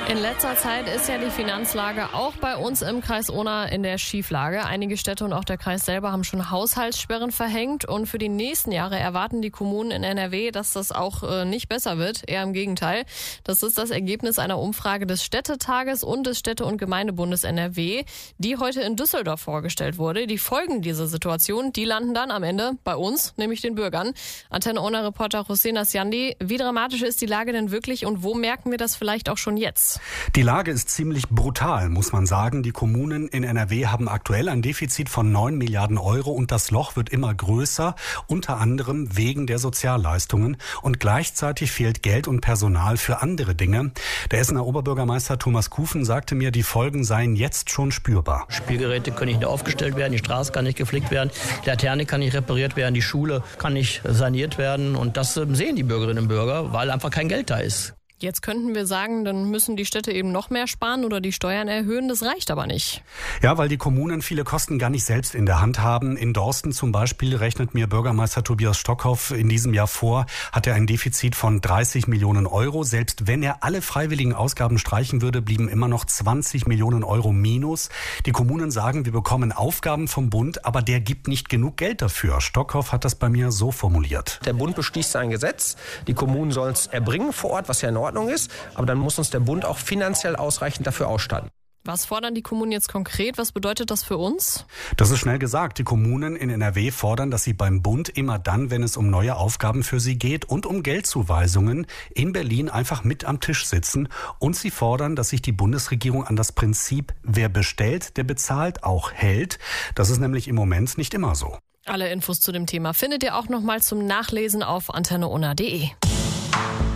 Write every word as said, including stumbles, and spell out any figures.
In letzter Zeit ist ja die Finanzlage auch bei uns im Kreis Unna in der Schieflage. Einige Städte und auch der Kreis selber haben schon Haushaltssperren verhängt. Und für die nächsten Jahre erwarten die Kommunen in N R W, dass das auch äh, nicht besser wird. Eher im Gegenteil. Das ist das Ergebnis einer Umfrage des Städtetages und des Städte- und Gemeindebundes N R W, die heute in Düsseldorf vorgestellt wurde. Die Folgen dieser Situation, die landen dann am Ende bei uns, nämlich den Bürgern. Antenne Unna-Reporter Hussein Asjandi, wie dramatisch ist die Lage denn wirklich und wo merken wir das vielleicht auch schon jetzt? Die Lage ist ziemlich brutal, muss man sagen. Die Kommunen in N R W haben aktuell ein Defizit von neun Milliarden Euro und das Loch wird immer größer, unter anderem wegen der Sozialleistungen. Und gleichzeitig fehlt Geld und Personal für andere Dinge. Der Essener Oberbürgermeister Thomas Kufen sagte mir, die Folgen seien jetzt schon spürbar. Spielgeräte können nicht aufgestellt werden, die Straße kann nicht geflickt werden, die Laterne kann nicht repariert werden, die Schule kann nicht saniert werden. Und das sehen die Bürgerinnen und Bürger, weil einfach kein Geld da ist. Jetzt könnten wir sagen, dann müssen die Städte eben noch mehr sparen oder die Steuern erhöhen. Das reicht aber nicht. Ja, weil die Kommunen viele Kosten gar nicht selbst in der Hand haben. In Dorsten zum Beispiel rechnet mir Bürgermeister Tobias Stockhoff in diesem Jahr vor, hat er ein Defizit von dreißig Millionen Euro. Selbst wenn er alle freiwilligen Ausgaben streichen würde, blieben immer noch zwanzig Millionen Euro minus. Die Kommunen sagen, wir bekommen Aufgaben vom Bund, aber der gibt nicht genug Geld dafür. Stockhoff hat das bei mir so formuliert. Der Bund beschließt ein Gesetz, die Kommunen sollen es erbringen vor Ort, was ja in Ordnung ist, aber dann muss uns der Bund auch finanziell ausreichend dafür ausstatten. Was fordern die Kommunen jetzt konkret? Was bedeutet das für uns? Das ist schnell gesagt. Die Kommunen in N R W fordern, dass sie beim Bund immer dann, wenn es um neue Aufgaben für sie geht und um Geldzuweisungen, in Berlin einfach mit am Tisch sitzen. Und sie fordern, dass sich die Bundesregierung an das Prinzip, wer bestellt, der bezahlt, auch hält. Das ist nämlich im Moment nicht immer so. Alle Infos zu dem Thema findet ihr auch noch mal zum Nachlesen auf antenne unna punkt de.